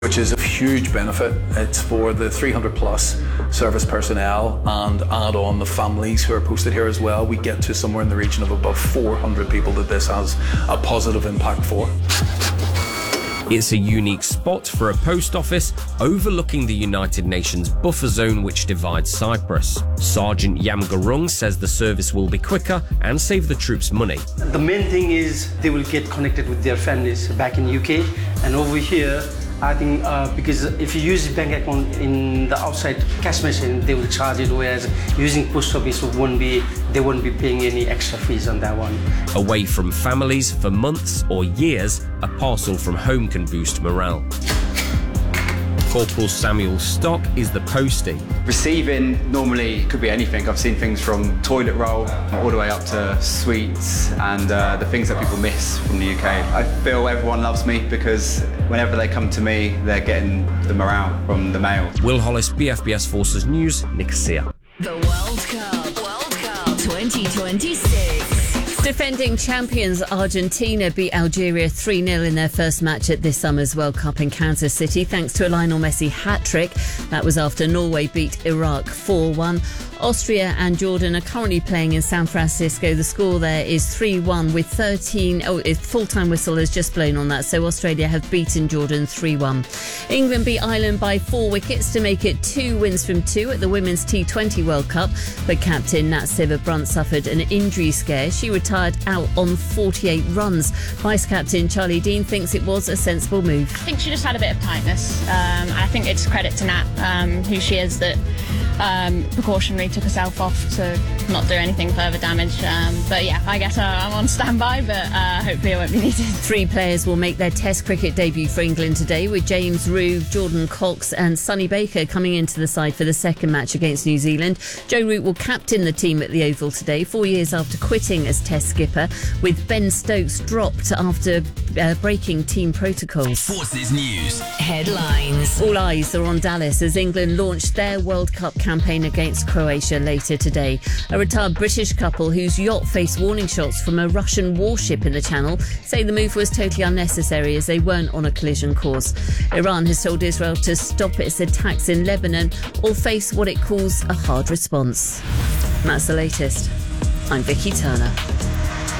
which is a huge benefit. It's for the 300 plus service personnel, and add on the families who are posted here as well. We get to somewhere in the region of above 400 people that this has a positive impact for. It's a unique spot for a post office overlooking the United Nations buffer zone which divides Cyprus. Sergeant Yamgarung says the service will be quicker and save the troops money. The main thing is they will get connected with their families back in UK, and over here I think because if you use a bank account in the outside cash machine, they will charge it, whereas using post office they won't be paying any extra fees on that one. Away from families for months or years, a parcel from home can boost morale. Corporal Samuel Stock is the postie. Receiving normally could be anything. I've seen things from toilet roll all the way up to sweets and the things that people miss from the UK. I feel everyone loves me because whenever they come to me, they're getting the morale from the mail. Will Hollis, BFBS Forces News, Nicosia. The World Cup 2026. Defending champions Argentina beat Algeria 3-0 in their first match at this summer's World Cup in Kansas City, thanks to a Lionel Messi hat-trick. That was after Norway beat Iraq 4-1. Austria and Jordan are currently playing in San Francisco. The score there is 3-1 with 13... full-time whistle has just blown on that, so Australia have beaten Jordan 3-1. England beat Ireland by 4 wickets to make it 2 wins from 2 at the Women's T20 World Cup, but captain Nat Sciver-Brunt suffered an injury scare. She retired out on 48 runs. Vice-captain Charlie Dean thinks it was a sensible move. I think she just had a bit of tightness. I think it's credit to Nat, who she is, that precautionary took herself off to not do anything further damage. But yeah, I guess I'm on standby, but hopefully it won't be needed. 3 players will make their Test cricket debut for England today, with James Root, Jordan Cox and Sonny Baker coming into the side for the second match against New Zealand. Joe Root will captain the team at the Oval today, 4 years after quitting as Test skipper, with Ben Stokes dropped after breaking team protocols. Forces News Headlines. All eyes are on Dallas as England launched their World Cup campaign against Croatia later today. A retired British couple whose yacht faced warning shots from a Russian warship in the Channel say the move was totally unnecessary as they weren't on a collision course. Iran has told Israel to stop its attacks in Lebanon or face what it calls a hard response. That's the latest. I'm Vicky Turner.